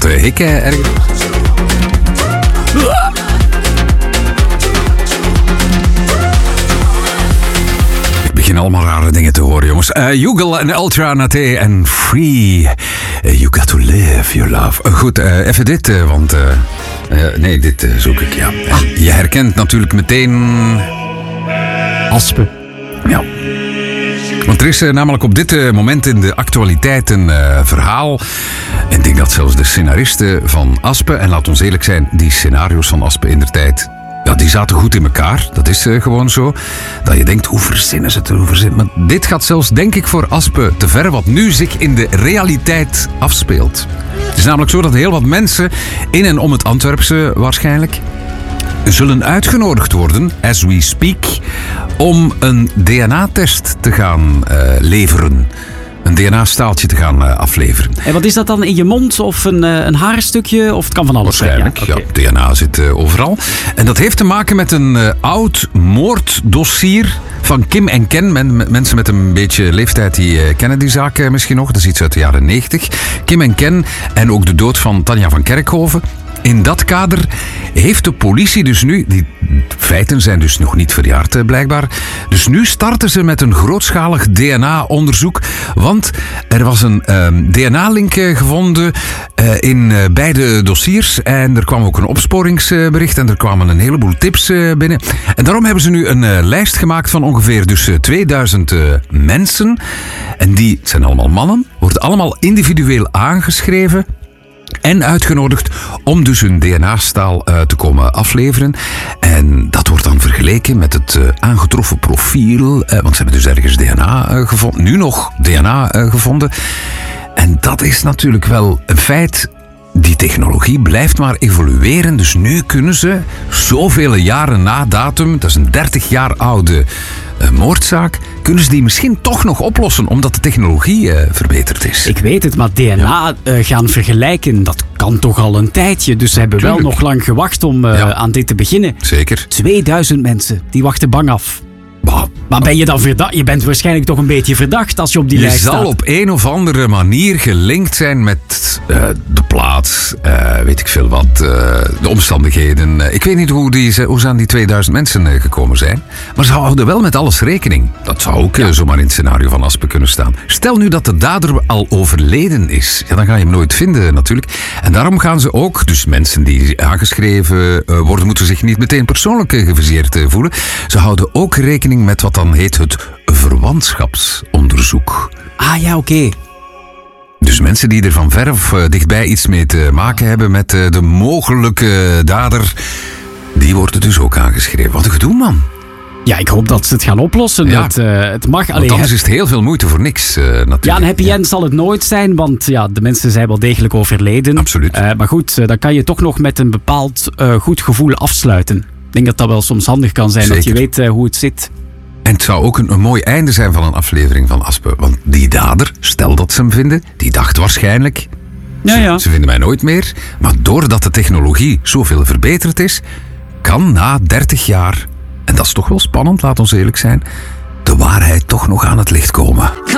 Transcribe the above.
hikken ergens. Ik begin allemaal rare dingen te horen, jongens. Yugal en Ultra Naté en Free. You got to live your love. Goed, even dit, want... nee, dit zoek ik, ja. Je herkent natuurlijk meteen... Aspe. Ja. Want er is namelijk op dit moment in de actualiteit een verhaal. En ik denk dat zelfs de scenaristen van Aspe, en laat ons eerlijk zijn, die scenario's van Aspe indertijd, ja, die zaten goed in elkaar. Dat is gewoon zo. Dat je denkt, hoe verzinnen ze het? Maar dit gaat zelfs, denk ik, voor Aspe te ver, wat nu zich in de realiteit afspeelt. Het is namelijk zo dat heel wat mensen in en om het Antwerpse waarschijnlijk zullen uitgenodigd worden, as we speak, om een DNA-test te gaan leveren. Een DNA-staaltje te gaan afleveren. En wat is dat dan, in je mond of een haarstukje? Of het kan van alles zijn? Waarschijnlijk, ja. DNA zit overal. En dat heeft te maken met een oud moorddossier van Kim en Ken. Mensen met een beetje leeftijd die kennen die zaak misschien nog. Dat is iets uit de jaren 90. Kim en Ken en ook de dood van Tanja van Kerkhoven. In dat kader heeft de politie dus nu... Die feiten zijn dus nog niet verjaard, blijkbaar. Dus nu starten ze met een grootschalig DNA-onderzoek. Want er was een DNA-link gevonden in beide dossiers. En er kwam ook een opsporingsbericht. En er kwamen een heleboel tips binnen. En daarom hebben ze nu een lijst gemaakt van ongeveer dus 2000 mensen. En die zijn allemaal mannen. Worden allemaal individueel aangeschreven en uitgenodigd om dus hun DNA-staal te komen afleveren. En dat wordt dan vergeleken met het aangetroffen profiel. Want ze hebben dus ergens DNA gevonden. Nu nog DNA gevonden. En dat is natuurlijk wel een feit. Die technologie blijft maar evolueren. Dus nu kunnen ze zoveel jaren na datum, dat is een 30 jaar oude moordzaak, kunnen ze die misschien toch nog oplossen, omdat de technologie verbeterd is. Ik weet het, maar DNA gaan vergelijken, dat kan toch al een tijdje. Dus ze hebben wel nog lang gewacht om aan dit te beginnen. Zeker. 2000 mensen, die wachten bang af. Maar ben je dan verdacht? Je bent waarschijnlijk toch een beetje verdacht als je op die lijst staat. Je zal op een of andere manier gelinkt zijn met de plaats, weet ik veel wat, de omstandigheden. Ik weet niet hoe ze aan die 2000 mensen gekomen zijn. Maar ze houden wel met alles rekening. Dat zou ook zomaar in het scenario van Aspe kunnen staan. Stel nu dat de dader al overleden is. Ja, dan ga je hem nooit vinden natuurlijk. En daarom gaan ze ook, dus mensen die aangeschreven worden, moeten zich niet meteen persoonlijk geviseerd voelen. Ze houden ook rekening met wat dan heet het verwantschapsonderzoek. Ah ja, oké. Dus mensen die er van ver of dichtbij iets mee te maken hebben met de mogelijke dader, die worden dus ook aangeschreven. Wat een gedoe, man. Ja, ik hoop dat ze het gaan oplossen. Ja. Het mag alleen. Want anders is het heel veel moeite voor niks, natuurlijk. Ja, een happy end zal het nooit zijn, want ja, de mensen zijn wel degelijk overleden. Absoluut. Maar goed, dan kan je toch nog met een bepaald goed gevoel afsluiten. Ik denk dat dat wel soms handig kan zijn, Zeker. dat je weet hoe het zit. En het zou ook een mooi einde zijn van een aflevering van Aspe. Want die dader, stel dat ze hem vinden, die dacht waarschijnlijk, ze vinden mij nooit meer. Maar doordat de technologie zoveel verbeterd is, kan na 30 jaar, en dat is toch wel spannend, laat ons eerlijk zijn, de waarheid toch nog aan het licht komen.